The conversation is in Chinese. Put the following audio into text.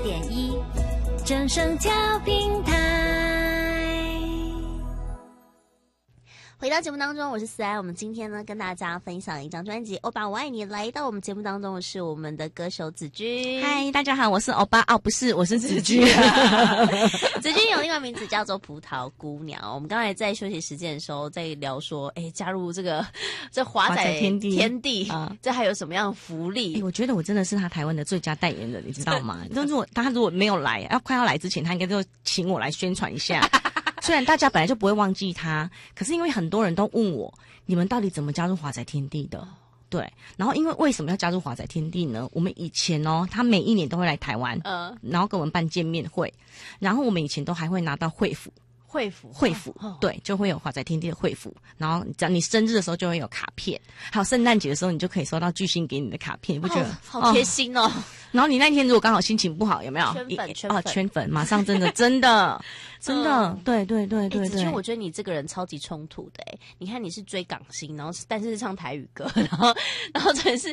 104.1正声调频台。回到节目当中，我是思安。我们今天呢，跟大家分享一张专辑《欧巴我爱你》。来到我们节目当中的是我们的歌手子君。 嗨，大家好，我是欧巴。哦，不是，我是子君。 子君有另外名字叫做葡萄姑娘。我们刚才在休息时间的时候在聊说，加入这华仔天地，这还有什么样的福利？ 我觉得我真的是他台湾的最佳代言人，你知道吗？他如果没有来，快要来之前，他应该就请我来宣传一下。虽然大家本来就不会忘记他，可是因为很多人都问我，你们到底怎么加入华仔天地的？对，然后因为什么要加入华仔天地呢？我们以前他每一年都会来台湾，然后跟我们办见面会，然后我们以前都还会拿到会服，对，就会有华仔天地的会服，然后只要你生日的时候就会有卡片，还有圣诞节的时候你就可以收到巨星给你的卡片，你不觉得好贴心哦？ 然后你那天如果刚好心情不好，有没有圈粉，马上真的真的，对。 子君，我觉得你这个人超级冲突的你看你是追港星，然后但是唱台语歌，然后真的是